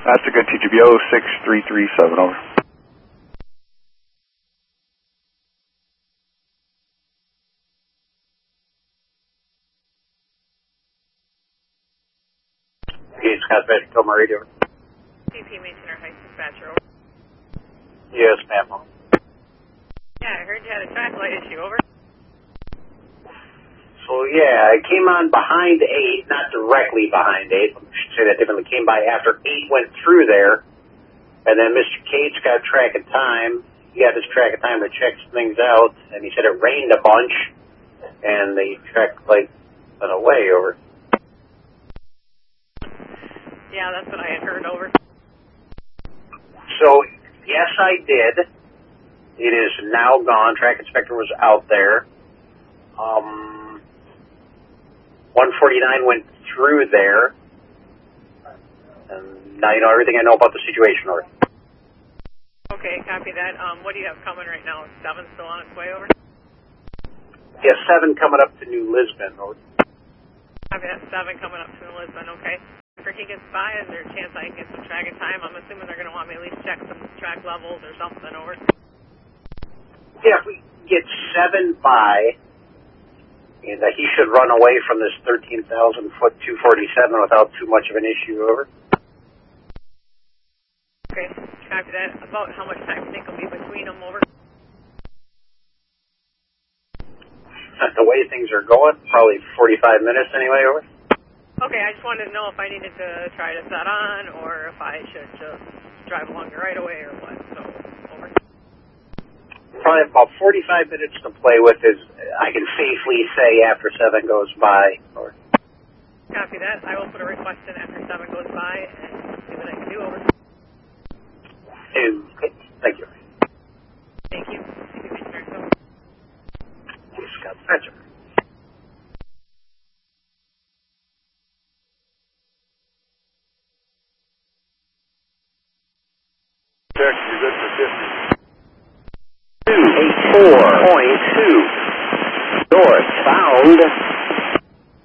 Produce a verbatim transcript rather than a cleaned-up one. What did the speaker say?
That's a good T G B O six three three seven, over. Okay, Scott Dispatcher, Toma Radio. C P Maintainer Heights Dispatcher, over. Yes, ma'am. Yeah, I heard you had a track light issue, over. So, yeah, I came on behind eight, not directly behind eight. I should say that differently. Came by after eight went through there, and then Mister Cates got track of time. He got his track of time to check things out, and he said it rained a bunch, and the track light went away, over. Yeah, that's what I had heard, over. So, yes, I did. It is now gone. Track inspector was out there. Um... one forty-nine went through there, and now you know everything I know about the situation, over. Okay, copy that. Um, what do you have coming right now? Is seven still on its way, over? Yes, seven coming up to New Lisbon, over. Copy that, seven coming up to New Lisbon, okay. After he gets by, is there a chance I can get some track of time? I'm assuming they're going to want me to at least check some track levels or something, over. Yeah, if we get seven by, and uh, he should run away from this thirteen thousand foot two forty-seven without too much of an issue, over. Okay, copy that. About how much time do you think will be between them, over? The way things are going, probably forty-five minutes anyway, over. Okay, I just wanted to know if I needed to try to set on or if I should just drive along the right away or what, so, over. Probably about forty-five minutes to play with, is I can safely say after seven goes by, over. Copy that. I will put a request in after seven goes by and see what I can do, over. Okay, thank you. Thank you. C P Maintainer, Scott Dispatcher. Check, you're good for fifty. two eighty-four point two northbound